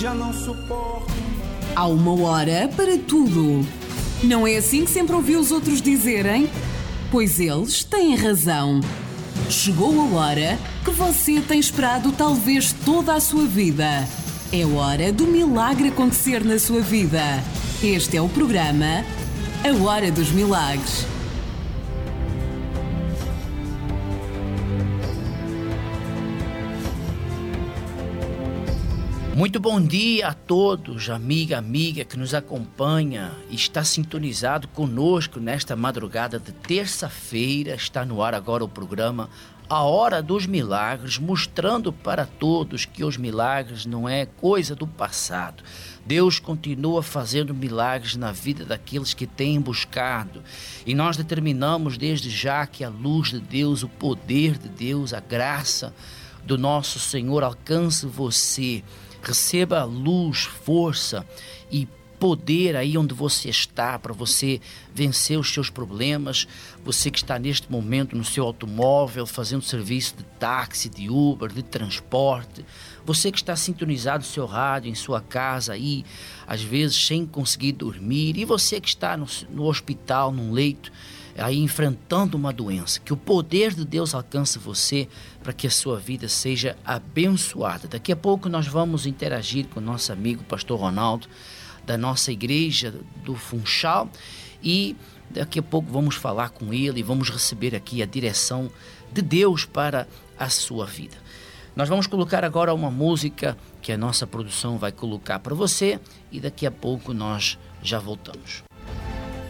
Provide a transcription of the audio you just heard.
Já não suporto mais. Há uma hora para tudo. Não é assim que sempre ouvi os outros dizerem? Pois eles têm razão. Chegou a hora que você tem esperado talvez toda a sua vida. É hora do milagre acontecer na sua vida. Este é o programa A Hora dos Milagres. Muito bom dia a todos, amiga que nos acompanha e está sintonizado conosco nesta madrugada de terça-feira. Está no ar agora o programa A Hora dos Milagres, mostrando para todos que os milagres não é coisa do passado. Deus continua fazendo milagres na vida daqueles que têm buscado. E nós determinamos desde já que a luz de Deus, o poder de Deus, a graça do nosso Senhor alcance você. Receba luz, força e poder aí onde você está para você vencer os seus problemas. Você que está neste momento no seu automóvel fazendo serviço de táxi, de Uber, de transporte. Você que está sintonizado no seu rádio, em sua casa aí, às vezes sem conseguir dormir. E você que está no hospital, num leito, aí enfrentando uma doença, que o poder de Deus alcance você para que a sua vida seja abençoada. Daqui a pouco nós vamos interagir com o nosso amigo pastor Ronaldo, da nossa igreja do Funchal, e daqui a pouco vamos falar com ele e vamos receber aqui a direção de Deus para a sua vida. Nós vamos colocar agora uma música que a nossa produção vai colocar para você e daqui a pouco nós já voltamos.